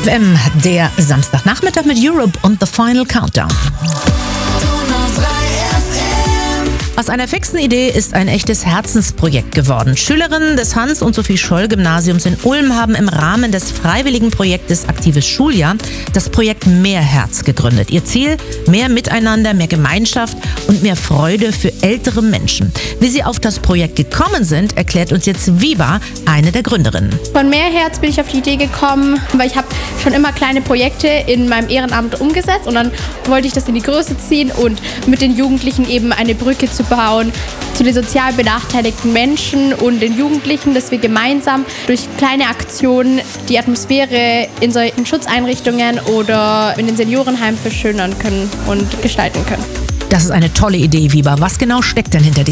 Der Samstagnachmittag mit Europe und The Final Countdown. Aus einer fixen Idee ist ein echtes Herzensprojekt geworden. Schülerinnen des Hans- und Sophie-Scholl-Gymnasiums in Ulm haben im Rahmen des freiwilligen Projektes Aktives Schuljahr das Projekt Mehrherz gegründet. Ihr Ziel: mehr Miteinander, mehr Gemeinschaft und mehr Freude für ältere Menschen. Wie sie auf das Projekt gekommen sind, erklärt uns jetzt Viva, eine der Gründerinnen. Von Mehrherz bin ich auf die Idee gekommen, weil ich habe schon immer kleine Projekte in meinem Ehrenamt umgesetzt und dann wollte ich das in die Größe ziehen und mit den Jugendlichen eben eine Brücke zu bauen zu den sozial benachteiligten Menschen und den Jugendlichen, dass wir gemeinsam durch kleine Aktionen die Atmosphäre in solchen Schutzeinrichtungen oder in den Seniorenheimen verschönern können und gestalten können. Das ist eine tolle Idee, Viva. Was genau steckt denn hinter